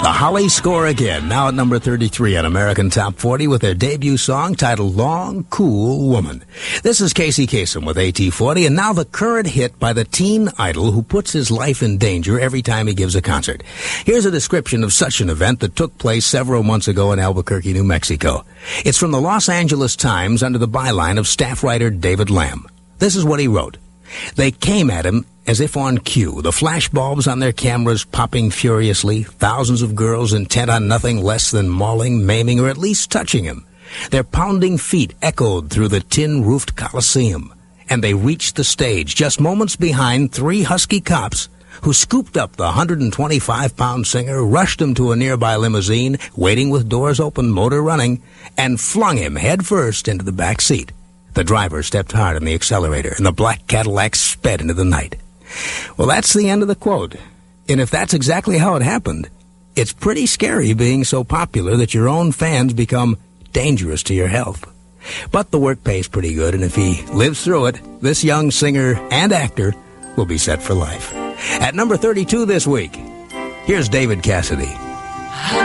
The Hollies score again, now at number 33 on American Top 40 with their debut song titled Long, Cool Woman. This is Casey Kasem with AT40, and now the current hit by the teen idol who puts his life in danger every time he gives a concert. Here's a description of such an event that took place several months ago in Albuquerque, New Mexico. It's from the Los Angeles Times under the byline of staff writer David Lamb. This is what he wrote. They came at him as if on cue, the flash bulbs on their cameras popping furiously, thousands of girls intent on nothing less than mauling, maiming, or at least touching him. Their pounding feet echoed through the tin-roofed Coliseum, and they reached the stage just moments behind three husky cops who scooped up the 125-pound singer, rushed him to a nearby limousine, waiting with doors open, motor running, and flung him headfirst into the back seat. The driver stepped hard on the accelerator, and the black Cadillac sped into the night. Well, that's the end of the quote. And if that's exactly how it happened, it's pretty scary being so popular that your own fans become dangerous to your health. But the work pays pretty good, and if he lives through it, this young singer and actor will be set for life. At number 32 this week, here's David Cassidy.